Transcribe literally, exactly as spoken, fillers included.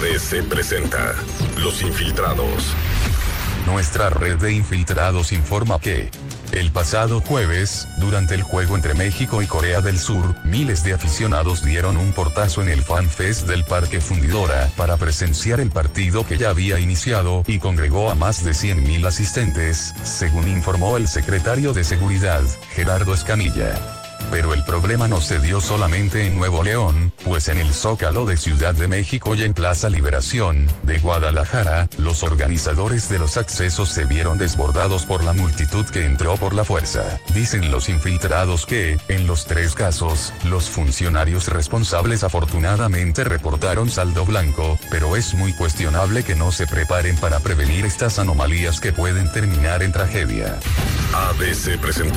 B C presenta Los Infiltrados. Nuestra red de infiltrados informa que el pasado jueves, durante el juego entre México y Corea del Sur, miles de aficionados dieron un portazo en el FanFest del Parque Fundidora para presenciar el partido que ya había iniciado y congregó a más de cien mil asistentes, según informó el secretario de Seguridad, Gerardo Escamilla. Pero el problema no se dio solamente en Nuevo León, pues en el Zócalo de Ciudad de México y en Plaza Liberación, de Guadalajara, los organizadores de los accesos se vieron desbordados por la multitud que entró por la fuerza. Dicen los infiltrados que, en los tres casos, los funcionarios responsables afortunadamente reportaron saldo blanco, pero es muy cuestionable que no se preparen para prevenir estas anomalías que pueden terminar en tragedia. A B C presentó